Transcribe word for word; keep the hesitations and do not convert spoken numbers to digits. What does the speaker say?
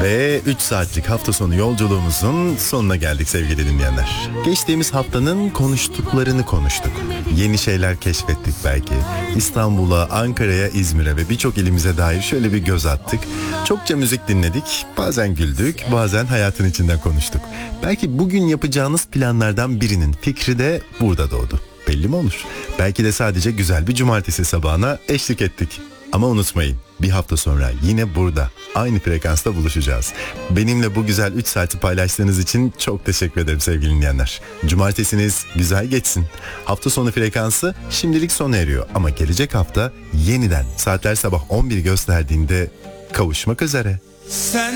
Ve üç saatlik hafta sonu yolculuğumuzun sonuna geldik sevgili dinleyenler. Geçtiğimiz haftanın konuştuklarını konuştuk. Yeni şeyler keşfettik belki. İstanbul'a, Ankara'ya, İzmir'e ve birçok ilimize dair şöyle bir göz attık. Çokça müzik dinledik. Bazen güldük, bazen hayatın içinden konuştuk. Belki bugün yapacağınız planlardan birinin fikri de burada doğdu. Belli mi olur? Belki de sadece güzel bir cumartesi sabahına eşlik ettik. Ama unutmayın, bir hafta sonra yine burada aynı frekansta buluşacağız. Benimle bu güzel üç saati paylaştığınız için çok teşekkür ederim sevgili dinleyenler. Cumartesiniz güzel geçsin. Hafta sonu frekansı şimdilik sona eriyor ama gelecek hafta yeniden saatler sabah on bir gösterdiğinde kavuşmak üzere. Sen